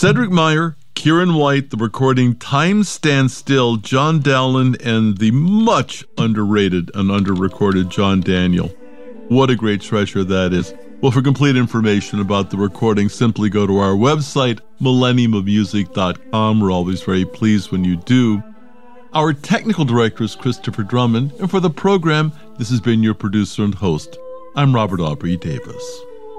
Cedric Meyer, Kieran White, the recording Time Stands Still, John Dowland, and the much underrated and under-recorded John Daniel. What a great treasure that is. Well, for complete information about the recording, simply go to our website, millenniumofmusic.com. We're always very pleased when you do. Our technical director is Christopher Drummond, and for the program, this has been your producer and host. I'm Robert Aubrey Davis.